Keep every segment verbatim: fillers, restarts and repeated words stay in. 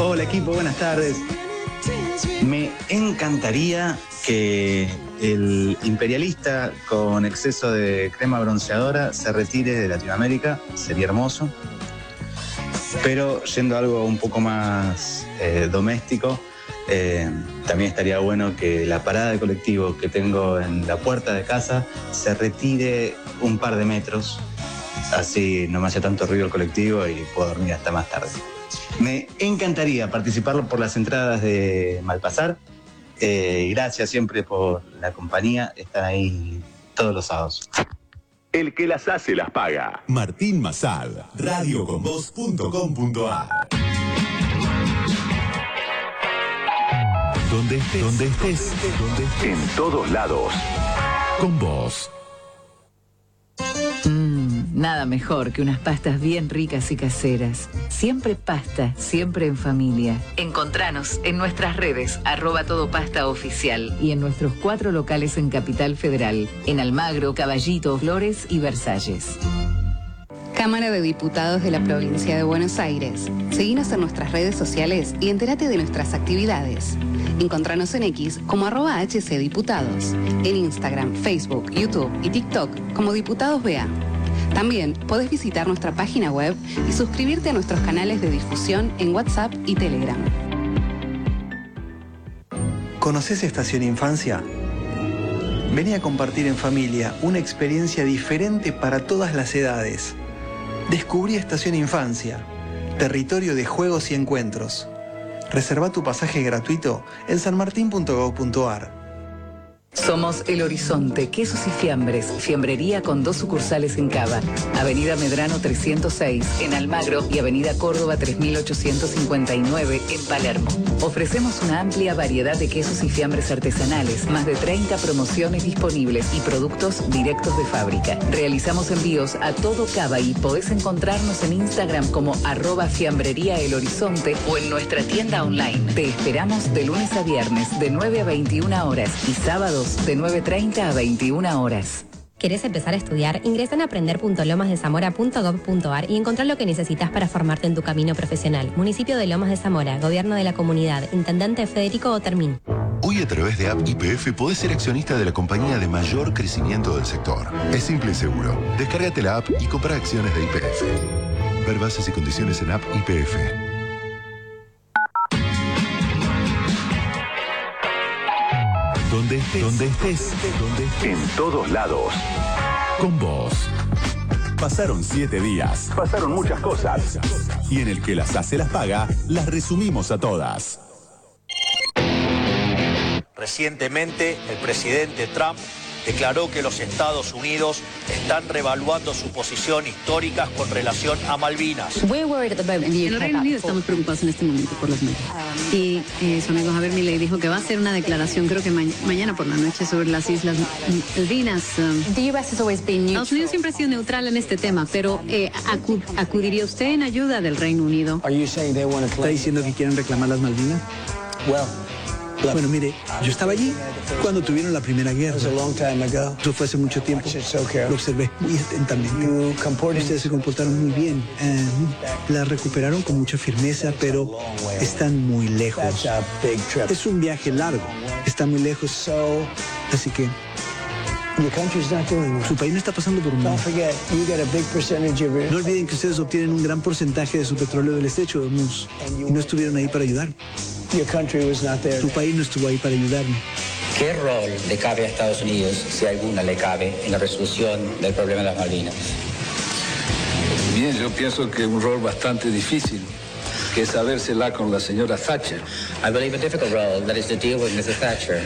Hola equipo, buenas tardes. Me encantaría que el imperialista con exceso de crema bronceadora se retire de Latinoamérica, sería hermoso. Pero yendo a algo un poco más eh, doméstico, eh, también estaría bueno que la parada de colectivo que tengo en la puerta de casa se retire un par de metros, así no me hace tanto ruido el colectivo y puedo dormir hasta más tarde. Me encantaría participar por las entradas de Malpasar. Eh, gracias siempre por la compañía, están ahí todos los sábados. El que las hace las paga. Martín Massad, radio con vos punto com punto a r. Donde estés, donde estés, donde estés. En todos lados. Con vos. Mm, nada mejor que unas pastas bien ricas y caseras. Siempre pasta, siempre en familia. Encontranos en nuestras redes, arroba todo pasta oficial, y en nuestros cuatro locales en Capital Federal, en Almagro, Caballito, Flores y Versalles. Cámara de Diputados de la Provincia de Buenos Aires. Seguinos en nuestras redes sociales y entérate de nuestras actividades. Encontranos en X como arroba hcdiputados, en Instagram, Facebook, YouTube y TikTok como Diputados B A. También podés visitar nuestra página web y suscribirte a nuestros canales de difusión en WhatsApp y Telegram. ¿Conoces Estación Infancia? Vení a compartir en familia una experiencia diferente para todas las edades. Descubrí Estación Infancia, territorio de juegos y encuentros. Reserva tu pasaje gratuito en sanmartin punto gov punto a r. Somos El Horizonte, quesos y fiambres, fiambrería con dos sucursales en Cava, Avenida Medrano trescientos seis en Almagro y Avenida Córdoba tres mil ochocientos cincuenta y nueve en Palermo. Ofrecemos una amplia variedad de quesos y fiambres artesanales, más de treinta promociones disponibles y productos directos de fábrica. Realizamos envíos a todo Cava y podés encontrarnos en Instagram como arroba fiambrería El Horizonte o en nuestra tienda online. Te esperamos de lunes a viernes de nueve a veintiuna horas y sábados de nueve treinta a veintiuna horas. ¿Querés empezar a estudiar? Ingresa en aprender punto lomas de zamora punto gov punto a r y encontrá lo que necesitas para formarte en tu camino profesional. Municipio de Lomas de Zamora, Gobierno de la Comunidad, Intendente Federico Otermín. Hoy a través de App Y P F podés ser accionista de la compañía de mayor crecimiento del sector. Es simple y seguro. Descárgate la app y compra acciones de Y P F. Ver bases y condiciones en App Y P F. Donde estés, donde estés, donde estés. En todos lados. Con vos. Pasaron siete días. Pasaron muchas cosas. Y en el que las hace las paga, las resumimos a todas. Recientemente, el presidente Trump declaró que los Estados Unidos están revaluando su posición histórica con relación a Malvinas. En el Reino Unido estamos preocupados en este momento por las Malvinas. Y eh, su amigo Javier Milei dijo que va a hacer una declaración, creo que ma mañana por la noche, sobre las Islas Malvinas. Um, Estados Unidos siempre ha sido neutral en este tema, pero eh, acu ¿acudiría usted en ayuda del Reino Unido? ¿Está diciendo que quieren reclamar las Malvinas? Bueno, mire, yo estaba allí cuando tuvieron la primera guerra. Eso fue hace mucho tiempo. Lo observé muy atentamente. Ustedes se comportaron muy bien. Eh, la recuperaron con mucha firmeza, pero están muy lejos. Es un viaje largo. Está muy lejos. Así que su país no está pasando por un mal. No olviden que ustedes obtienen un gran porcentaje de su petróleo del estrecho de Hormuz y no estuvieron ahí para ayudar. Su país no estuvo ahí para ayudarme. ¿Qué rol le cabe a Estados Unidos, si alguna le cabe, en la resolución del problema de las Malvinas? Bien, yo pienso que un rol bastante difícil, que es sabérsela con la señora Thatcher. I believe a difficult role, that is to deal with missus Thatcher.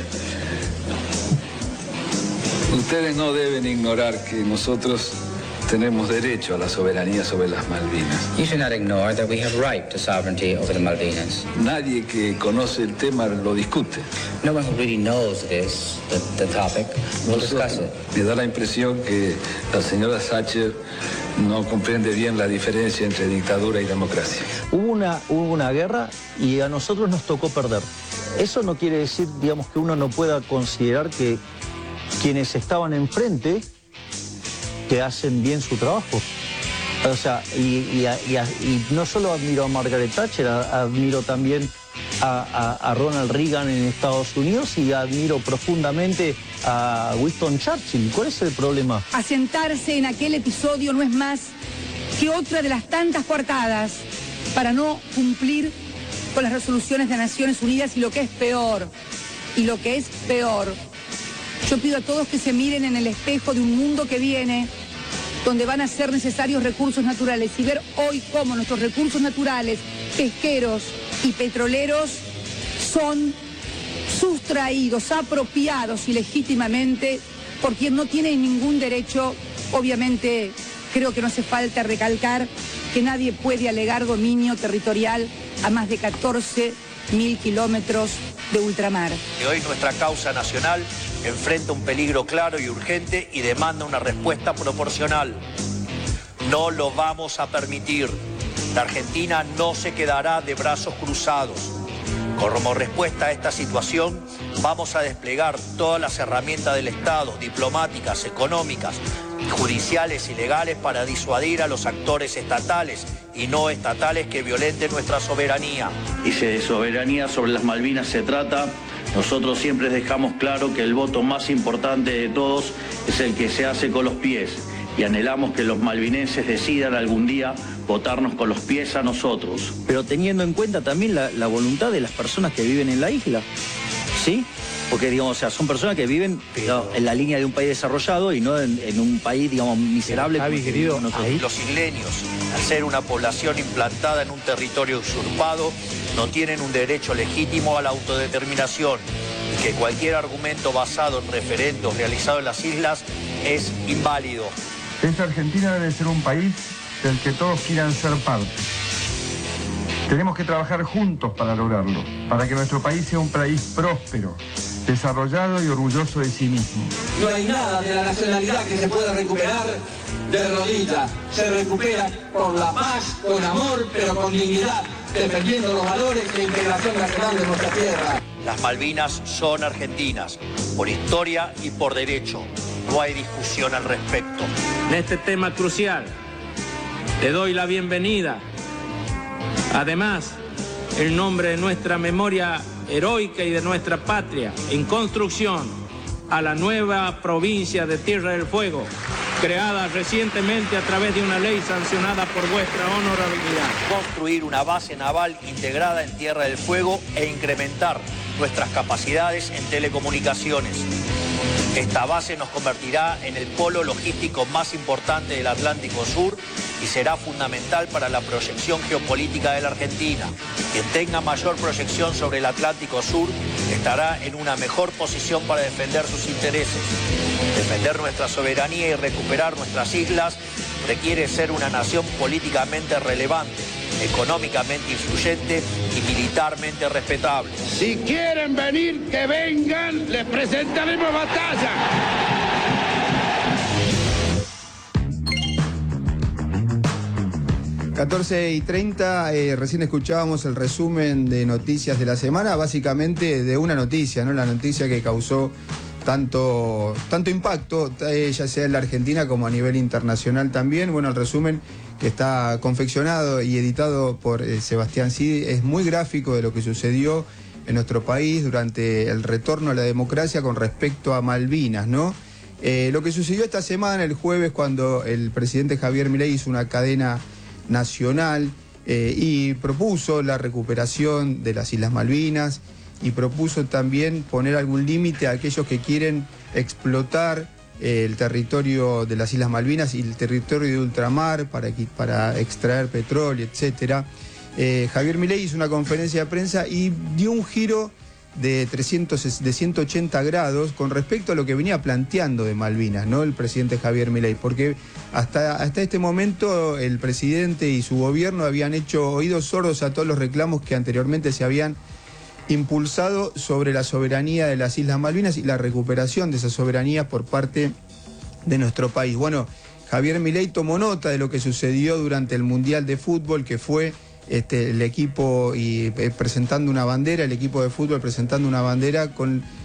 Ustedes no deben ignorar que nosotros tenemos derecho a la soberanía sobre las Malvinas. You should not ignore that we have right to sovereignty over the Malvinas. Nadie que conoce el tema lo discute. No one who really knows this, the, the topic, will discuss it. Me da la impresión que la señora Thatcher no comprende bien la diferencia entre dictadura y democracia. Hubo una, hubo una guerra y a nosotros nos tocó perder. Eso no quiere decir, digamos, que uno no pueda considerar que quienes estaban enfrente que hacen bien su trabajo. O sea, y, y, y, y no solo admiro a Margaret Thatcher, admiro también a, a, a Ronald Reagan en Estados Unidos y admiro profundamente a Winston Churchill. ¿Cuál es el problema? Asentarse en aquel episodio no es más que otra de las tantas coartadas para no cumplir con las resoluciones de Naciones Unidas y lo que es peor, y lo que es peor. Yo pido a todos que se miren en el espejo de un mundo que viene, donde van a ser necesarios recursos naturales, y ver hoy cómo nuestros recursos naturales, pesqueros y petroleros, son sustraídos, apropiados ilegítimamente por quien no tiene ningún derecho. Obviamente, creo que no hace falta recalcar que nadie puede alegar dominio territorial a más de catorce mil kilómetros de ultramar. Y hoy nuestra causa nacional enfrenta un peligro claro y urgente y demanda una respuesta proporcional. No lo vamos a permitir. La Argentina no se quedará de brazos cruzados. Como respuesta a esta situación, vamos a desplegar todas las herramientas del Estado, diplomáticas, económicas, judiciales y legales, para disuadir a los actores estatales y no estatales que violenten nuestra soberanía. Y si de soberanía sobre las Malvinas se trata, nosotros siempre dejamos claro que el voto más importante de todos es el que se hace con los pies, y anhelamos que los malvinenses decidan algún día votarnos con los pies a nosotros. Pero teniendo en cuenta también la, la voluntad de las personas que viven en la isla, ¿sí? Porque, digamos, o sea, son personas que viven Pero... en la línea de un país desarrollado y no en, en un país, digamos, miserable. Javi, querido, los isleños, al ser una población implantada en un territorio usurpado, no tienen un derecho legítimo a la autodeterminación, y que cualquier argumento basado en referendos realizados en las islas es inválido. Esta Argentina debe ser un país del que todos quieran ser parte. Tenemos que trabajar juntos para lograrlo, para que nuestro país sea un país próspero, desarrollado y orgulloso de sí mismo. No hay nada de la nacionalidad que se pueda recuperar de rodillas. Se recupera con la paz, con amor, pero con dignidad, defendiendo los valores de integración nacional de nuestra tierra. Las Malvinas son argentinas, por historia y por derecho. No hay discusión al respecto. En este tema crucial, le doy la bienvenida. Además, en nombre de nuestra memoria heroica y de nuestra patria, en construcción, a la nueva provincia de Tierra del Fuego, creada recientemente a través de una ley sancionada por vuestra honorabilidad. Construir una base naval integrada en Tierra del Fuego e incrementar nuestras capacidades en telecomunicaciones. Esta base nos convertirá en el polo logístico más importante del Atlántico Sur y será fundamental para la proyección geopolítica de la Argentina. Quien tenga mayor proyección sobre el Atlántico Sur estará en una mejor posición para defender sus intereses. Defender nuestra soberanía y recuperar nuestras islas requiere ser una nación políticamente relevante, económicamente influyente y militarmente respetable. Si quieren venir, que vengan, les presentaremos batalla. catorce y treinta, eh, recién escuchábamos el resumen de noticias de la semana, básicamente de una noticia, ¿no? La noticia que causó tanto, tanto impacto, eh, ya sea en la Argentina como a nivel internacional también. Bueno, el resumen que está confeccionado y editado por eh, Sebastián Cid es muy gráfico de lo que sucedió en nuestro país durante el retorno a la democracia con respecto a Malvinas, ¿no? Eh, lo que sucedió esta semana, el jueves, cuando el presidente Javier Milei hizo una cadena nacional eh, y propuso la recuperación de las Islas Malvinas y propuso también poner algún límite a aquellos que quieren explotar eh, el territorio de las Islas Malvinas y el territorio de ultramar para, para extraer petróleo, etcétera. Eh, Javier Milei hizo una conferencia de prensa y dio un giro de, trescientos, de ciento ochenta grados con respecto a lo que venía planteando de Malvinas, ¿no? El presidente Javier Milei, porque hasta, hasta este momento el presidente y su gobierno habían hecho oídos sordos a todos los reclamos que anteriormente se habían impulsado sobre la soberanía de las Islas Malvinas y la recuperación de esa soberanía por parte de nuestro país. Bueno, Javier Milei tomó nota de lo que sucedió durante el Mundial de Fútbol, que fue Este, el equipo y eh, presentando una bandera, el equipo de fútbol presentando una bandera con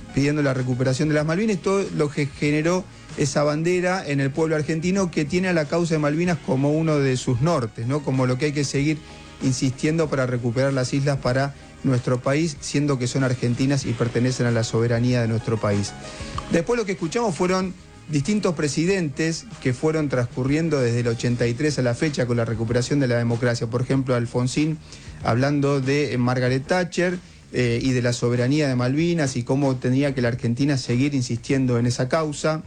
pidiendo la recuperación de las Malvinas, todo lo que generó esa bandera en el pueblo argentino que tiene a la causa de Malvinas como uno de sus nortes, ¿no? Como lo que hay que seguir insistiendo para recuperar las islas para nuestro país, siendo que son argentinas y pertenecen a la soberanía de nuestro país. Después lo que escuchamos fueron distintos presidentes que fueron transcurriendo desde el ochenta y tres a la fecha con la recuperación de la democracia. Por ejemplo, Alfonsín hablando de Margaret Thatcher eh, y de la soberanía de Malvinas y cómo tenía que la Argentina seguir insistiendo en esa causa.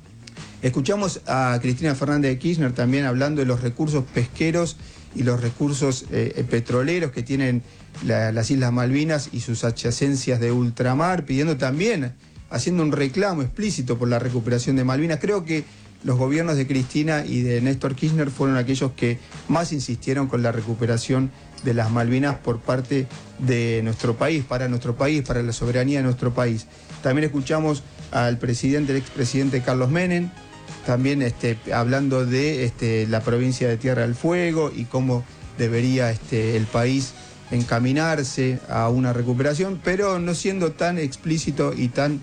Escuchamos a Cristina Fernández de Kirchner también hablando de los recursos pesqueros y los recursos eh, petroleros que tienen la, las Islas Malvinas y sus adyacencias de ultramar, pidiendo también, haciendo un reclamo explícito por la recuperación de Malvinas. Creo que los gobiernos de Cristina y de Néstor Kirchner fueron aquellos que más insistieron con la recuperación de las Malvinas por parte de nuestro país, para nuestro país, para la soberanía de nuestro país. También escuchamos al presidente, el expresidente Carlos Menem, también este, hablando de este, la provincia de Tierra del Fuego y cómo debería este, el país encaminarse a una recuperación, pero no siendo tan explícito y tan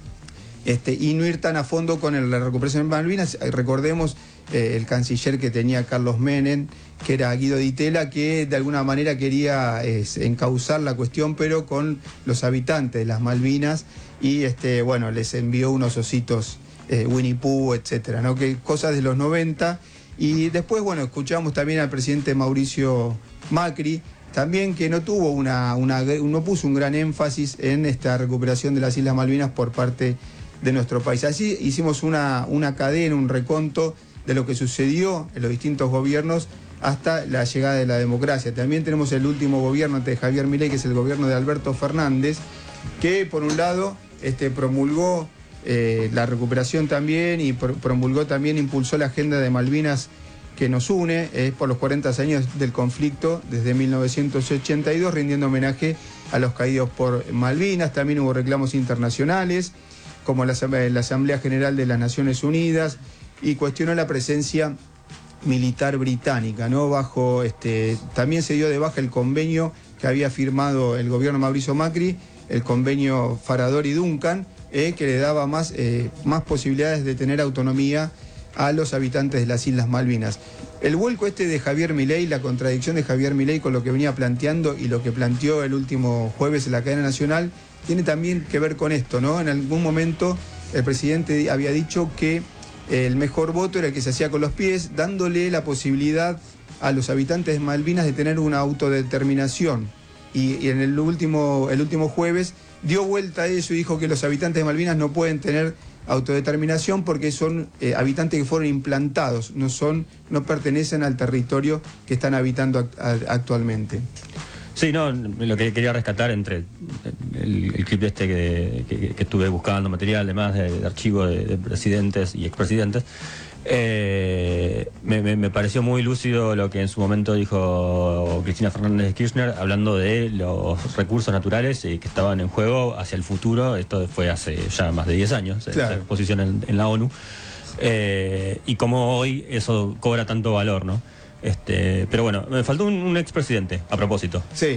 este, y no ir tan a fondo con el, la recuperación de Malvinas. Recordemos eh, el canciller que tenía Carlos Menem, que era Guido Di Tella, que de alguna manera quería eh, encauzar la cuestión, pero con los habitantes de las Malvinas, y este, bueno, les envió unos ositos eh, Winnie Pooh, etcétera, ¿no? Que cosas de los noventa. Y después, bueno, escuchamos también al presidente Mauricio Macri, también que no tuvo una, una, no puso un gran énfasis en esta recuperación de las Islas Malvinas por parte de nuestro país. Así hicimos una, una cadena, un reconto de lo que sucedió en los distintos gobiernos hasta la llegada de la democracia. También tenemos el último gobierno de Javier Milei, que es el gobierno de Alberto Fernández, que por un lado este, promulgó eh, la recuperación también y promulgó también, impulsó la agenda de Malvinas que nos une eh, por los cuarenta años del conflicto desde mil novecientos ochenta y dos, rindiendo homenaje a los caídos por Malvinas. También hubo reclamos internacionales, como la, la Asamblea General de las Naciones Unidas, y cuestionó la presencia militar británica, ¿no? Bajo este, también se dio de baja el convenio que había firmado el gobierno de Mauricio Macri, el convenio Farador-Duncan, eh, que le daba más, eh, más posibilidades de tener autonomía a los habitantes de las Islas Malvinas. El vuelco este de Javier Milei, la contradicción de Javier Milei con lo que venía planteando y lo que planteó el último jueves en la cadena nacional, tiene también que ver con esto, ¿no? En algún momento el presidente había dicho que el mejor voto era el que se hacía con los pies, dándole la posibilidad a los habitantes de Malvinas de tener una autodeterminación. Y, y en el último, el último jueves dio vuelta a eso y dijo que los habitantes de Malvinas no pueden tener autodeterminación porque son eh, habitantes que fueron implantados, no son, no pertenecen al territorio que están habitando act actualmente. Sí, no, lo que quería rescatar entre el, el clip este que, que, que estuve buscando material, además de, de archivo de, de presidentes y expresidentes, eh, me, me, me pareció muy lúcido lo que en su momento dijo Cristina Fernández de Kirchner, hablando de los recursos naturales eh, que estaban en juego hacia el futuro. Esto fue hace ya más de diez años, claro, esa posición en, en la ONU, eh, y cómo hoy eso cobra tanto valor, ¿no? Este, pero bueno, me faltó un, un expresidente, a propósito. Sí.